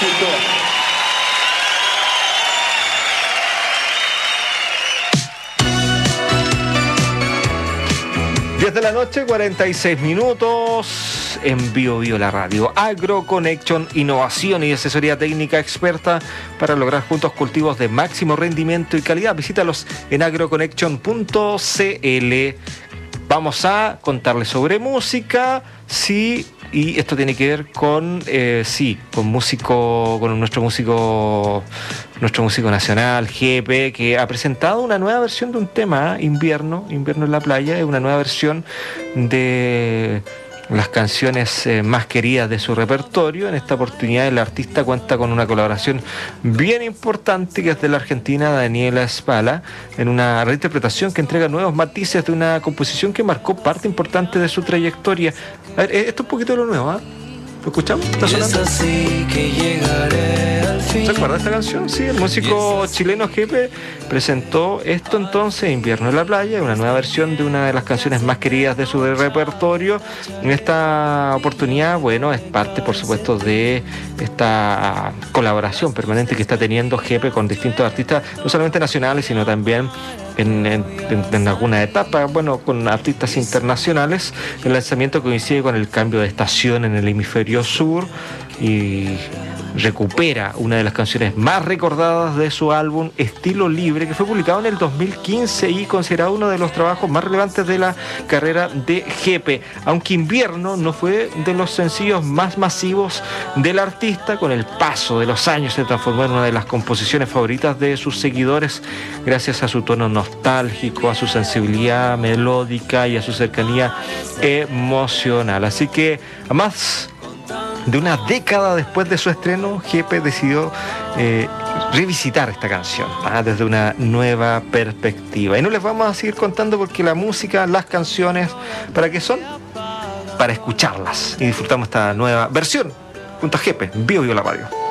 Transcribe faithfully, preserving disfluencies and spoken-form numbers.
éxito. diez de la noche, cuarenta y seis minutos, en Bio Bio la radio. AgroConnection, innovación y asesoría técnica experta para lograr juntos cultivos de máximo rendimiento y calidad. Visítalos en agroconnection punto c l. Vamos a contarles sobre música, sí, y esto tiene que ver con, eh, sí, con músico, con nuestro músico, nuestro músico nacional, Jepe, que ha presentado una nueva versión de un tema, Invierno, Invierno en la playa, es una nueva versión de las canciones eh, más queridas de su repertorio. En esta oportunidad el artista cuenta con una colaboración bien importante, que es de la argentina Daniela Spala, en una reinterpretación que entrega nuevos matices de una composición que marcó parte importante de su trayectoria. A ver, esto es un poquito de lo nuevo, ¿eh? ¿Lo escuchamos? ¿Está sonando? ¿Se acuerda de esta canción? Sí, el músico chileno Jepe presentó esto entonces, Invierno en la playa, una nueva versión de una de las canciones más queridas de su repertorio. En esta oportunidad, bueno, es parte, por supuesto, de esta colaboración permanente que está teniendo Jepe con distintos artistas, no solamente nacionales, sino también en, en, en alguna etapa, bueno, con artistas internacionales. El lanzamiento coincide con el cambio de estación en el hemisferio sur y recupera una de las canciones más recordadas de su álbum Estilo Libre, que fue publicado en el dos mil quince y considerado uno de los trabajos más relevantes de la carrera de Jepe. Aunque Invierno no fue de los sencillos más masivos del artista, con el paso de los años se transformó en una de las composiciones favoritas de sus seguidores, gracias a su tono nostálgico, a su sensibilidad melódica y a su cercanía emocional. Así que, además de una década después de su estreno, Jepe decidió eh, revisitar esta canción, ¿ah? desde una nueva perspectiva. Y no les vamos a seguir contando, porque la música, las canciones, ¿para qué son? Para escucharlas. Y disfrutamos esta nueva versión junto a Jepe, Bio Bio la radio.